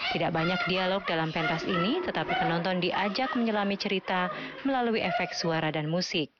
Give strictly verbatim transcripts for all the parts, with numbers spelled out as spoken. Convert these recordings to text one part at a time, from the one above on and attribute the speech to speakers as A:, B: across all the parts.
A: Tidak banyak dialog dalam pentas ini, tetapi penonton diajak menyelami cerita melalui efek suara dan musik.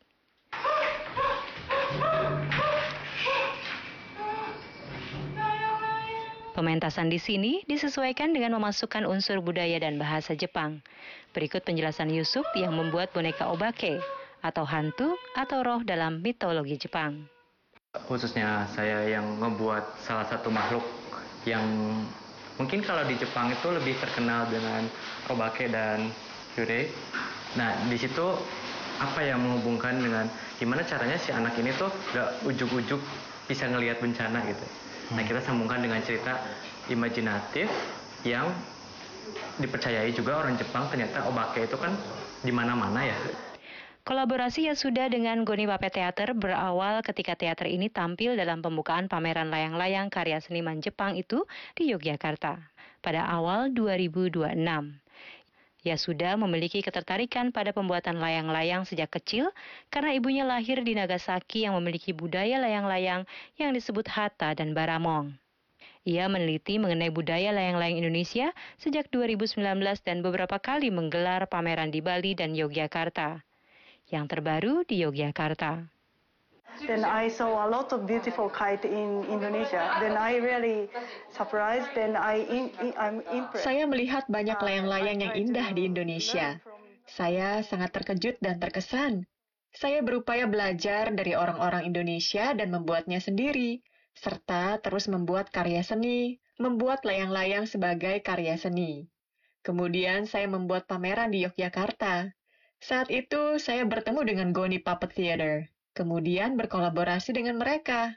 A: Pementasan di sini disesuaikan dengan memasukkan unsur budaya dan bahasa Jepang. Berikut penjelasan Yusuf yang membuat boneka obake, atau hantu atau roh dalam mitologi Jepang.
B: Khususnya saya yang membuat salah satu makhluk yang mungkin kalau di Jepang itu lebih terkenal dengan obake dan yurei. Nah, di situ apa yang menghubungkan dengan gimana caranya si anak ini tuh gak ujuk-ujuk bisa ngelihat bencana gitu. Nah, kita sambungkan dengan cerita imajinatif yang dipercayai juga orang Jepang, ternyata obake itu kan di mana-mana ya.
A: Kolaborasi Yasuda dengan Goni Puppet Theater berawal ketika teater ini tampil dalam pembukaan pameran layang-layang karya seniman Jepang itu di Yogyakarta pada awal dua ribu dua puluh enam. Yasuda memiliki ketertarikan pada pembuatan layang-layang sejak kecil karena ibunya lahir di Nagasaki yang memiliki budaya layang-layang yang disebut hata dan baramong. Ia meneliti mengenai budaya layang-layang Indonesia sejak dua ribu sembilan belas dan beberapa kali menggelar pameran di Bali dan Yogyakarta. Yang terbaru di Yogyakarta.
C: Then I saw a lot of beautiful kite in Indonesia. Then I really surprised. Then I in, in, I'm impressed.
D: Saya melihat banyak layang-layang yang indah di Indonesia. Saya sangat terkejut dan terkesan. Saya berupaya belajar dari orang-orang Indonesia dan membuatnya sendiri, serta terus membuat karya seni, membuat layang-layang sebagai karya seni. Kemudian saya membuat pameran di Yogyakarta. Saat itu saya bertemu dengan Goni Puppet Theater. Kemudian berkolaborasi dengan mereka.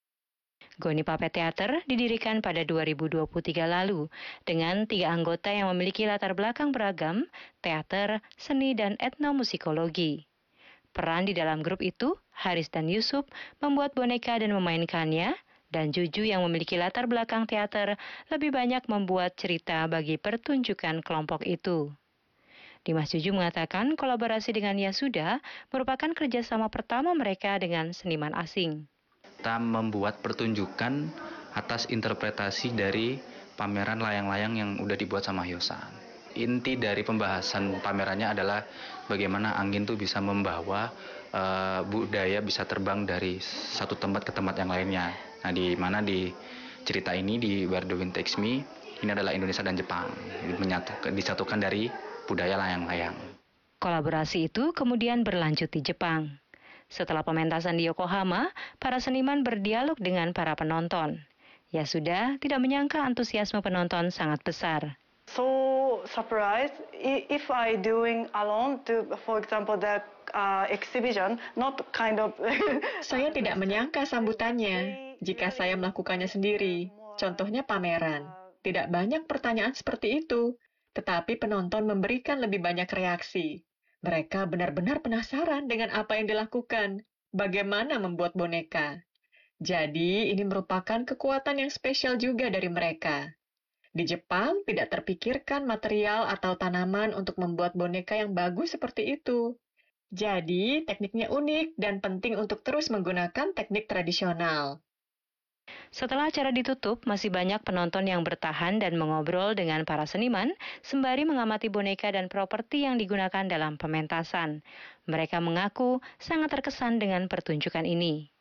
A: Goni Puppet Theater didirikan pada dua ribu dua puluh tiga lalu dengan tiga anggota yang memiliki latar belakang beragam, teater, seni, dan etnomusikologi. Peran di dalam grup itu, Haris dan Yusuf membuat boneka dan memainkannya, dan Juju yang memiliki latar belakang teater lebih banyak membuat cerita bagi pertunjukan kelompok itu. Dimas Juju mengatakan kolaborasi dengan Yasuda merupakan kerjasama pertama mereka dengan seniman asing.
E: Kita membuat pertunjukan atas interpretasi dari pameran layang-layang yang udah dibuat sama Hyosan. Inti dari pembahasan pamerannya adalah bagaimana angin tuh bisa membawa uh, budaya bisa terbang dari satu tempat ke tempat yang lainnya. Nah, di mana di cerita ini di Where the Wind Takes Me, ini adalah Indonesia dan Jepang, menyatu, disatukan dari budaya layang-layang.
A: Kolaborasi itu kemudian berlanjut di Jepang. Setelah pementasan di Yokohama, para seniman berdialog dengan para penonton. Yasuda tidak menyangka antusiasme penonton sangat besar.
C: So surprised if I doing alone to, for example, the uh, exhibition, not kind of.
D: Saya tidak menyangka sambutannya jika saya melakukannya sendiri. Contohnya pameran. Tidak banyak pertanyaan seperti itu. Tetapi penonton memberikan lebih banyak reaksi. Mereka benar-benar penasaran dengan apa yang dilakukan, bagaimana membuat boneka. Jadi, ini merupakan kekuatan yang spesial juga dari mereka. Di Jepang, tidak terpikirkan material atau tanaman untuk membuat boneka yang bagus seperti itu. Jadi, tekniknya unik dan penting untuk terus menggunakan teknik tradisional.
A: Setelah acara ditutup, masih banyak penonton yang bertahan dan mengobrol dengan para seniman sembari mengamati boneka dan properti yang digunakan dalam pementasan. Mereka mengaku sangat terkesan dengan pertunjukan ini.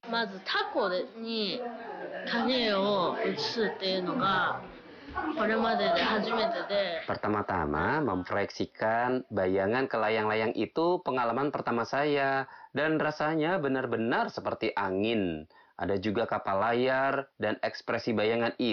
F: Pertama-tama memproyeksikan bayangan ke layang-layang itu pengalaman pertama saya dan rasanya benar-benar seperti angin. Ada juga kapal layar dan ekspresi bayangan itu